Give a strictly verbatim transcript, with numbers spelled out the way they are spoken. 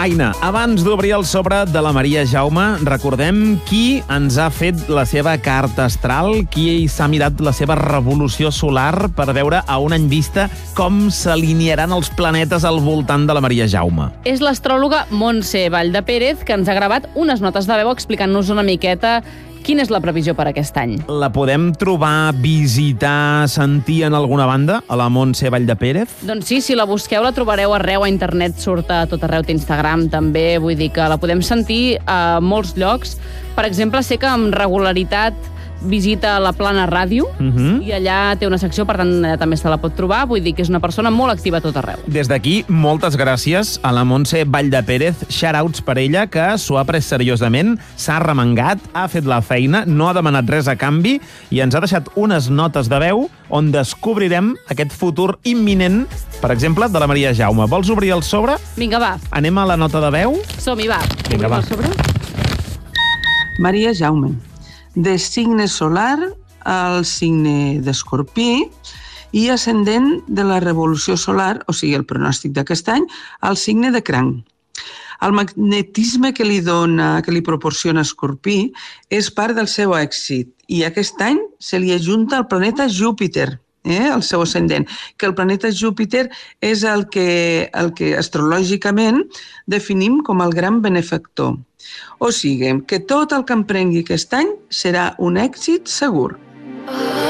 Aina, abans d'obrir el sobre de la Maria Jaume, recordem qui ens ha fet la seva carta astral, qui s'ha mirat la seva revolució solar per veure a un any vista com s'alinearan els planetes al voltant de la Maria Jaume. És l'astròloga Montse Valldepérez, que ens ha gravat unes notes de veu explicant-nos una miqueta quina és la previsió per aquest any. La podem trobar, visitar, sentir en alguna banda, a la Montse Valldepérez? Doncs sí, si la busqueu la trobareu arreu, a internet surt a tot arreu, d'Instagram també, vull dir que la podem sentir a molts llocs. Per exemple, sé que amb regularitat visita la Plana Ràdio, uh-huh. i allà té una secció, per tant, allà també se la pot trobar. Vull dir que és una persona molt activa a tot arreu. Des d'aquí, moltes gràcies a la Montse Valldepérez. Shoutouts per ella, que s'ho ha pres seriosament, s'ha remengat, ha fet la feina, no ha demanat res a canvi i ens ha deixat unes notes de veu on descobrirem aquest futur imminent, per exemple, de la Maria Jaume. Vols obrir el sobre? Vinga, va. Anem a la nota de veu? Som-hi, va. Vinga, va. El sobre? Maria Jaume, de signe solar al signe d'Escorpí i ascendent de la revolució solar, o sigui, el pronòstic d'aquest any, al signe de Cranc. El magnetisme que li dona, que li proporciona Escorpí és part del seu èxit i aquest any se li ajunta el planeta Júpiter, eh, el seu ascendent, que el planeta Júpiter és el que, el que astrològicament definim com el gran benefactor. O sigui, que tot el que emprengui aquest any serà un èxit segur.